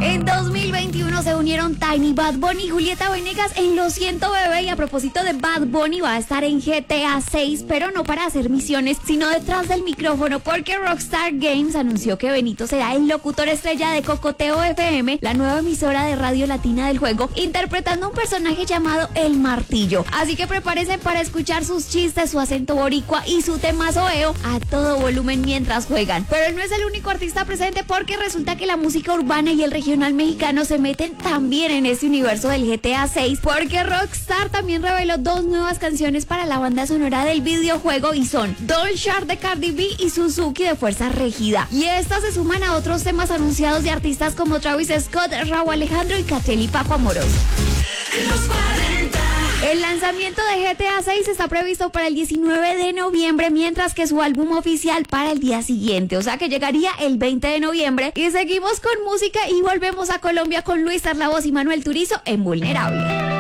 En 2021 se unieron Tiny, Bad Bunny y Julieta Venegas en Lo Siento Bebé. Y a propósito de Bad Bunny, va a estar en GTA 6, pero no para hacer misiones, sino detrás del micrófono, porque Rockstar Games anunció que Benito será el locutor estrella de Cocoteo FM, la nueva emisora de radio latina del juego, interpretando un personaje llamado El Martillo. Así que prepárese para escuchar sus chistes, su acento boricua y su temazo EO a todo volumen mientras juegan. Pero él no es el único artista presente, porque resulta que la música urbana y el regional mexicano se meten también en este universo del GTA 6, porque Rockstar también reveló 2 nuevas canciones para la banda sonora del videojuego y son Don't Shark de Cardi B y Suzuki de Fuerza Régida. Y estas se suman a otros temas anunciados de artistas como Travis Scott, Rauw Alejandro y Catriel y Paco Amoroso. El lanzamiento de GTA 6 está previsto para el 19 de noviembre, mientras que su álbum oficial para el día siguiente, o sea que llegaría el 20 de noviembre. Y seguimos con música y volvemos a Colombia con Luis Arlavoz y Manuel Turizo en Vulnerable.